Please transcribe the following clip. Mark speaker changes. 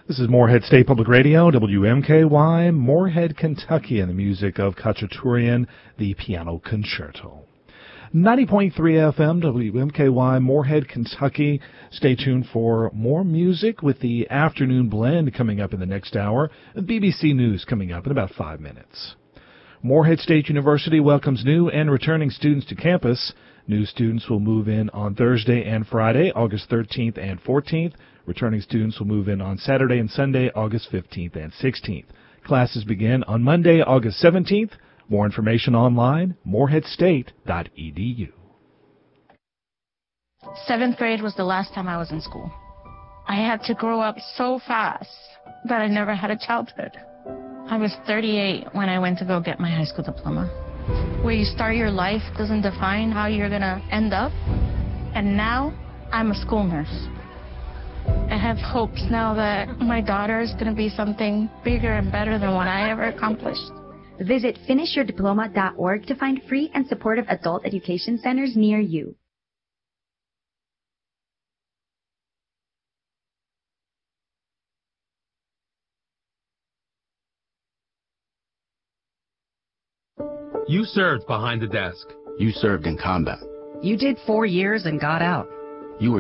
Speaker 1: This is Morehead State Public Radio, WMKY, Morehead, Kentucky, and the music of Khachaturian, the Piano Concerto. 90.3 FM, WMKY, Morehead, Kentucky. Stay tuned for more music with the Afternoon Blend coming up in the next hour, and BBC News coming up in about 5 minutes. Morehead State University welcomes new and returning students to campus. New students will move in on Thursday and Friday, August 13th and 14th. Returning students will move in on Saturday and Sunday, August 15th and 16th. Classes begin on Monday, August 17th. More information online, moreheadstate.edu.
Speaker 2: 7th grade was the last time I was in school. I had to grow up so fast that I never had a childhood. I was 38 when I went to go get my high school diploma. Where you start your life doesn't define how you're going to end up. And now I'm a school nurse. I have hopes now that my daughter is going to be something bigger and better than what I ever accomplished.
Speaker 3: Visit finishyourdiploma.org to find free and supportive adult education centers near you.
Speaker 4: You served behind the desk.
Speaker 5: You served in combat.
Speaker 6: You did 4 years and got out.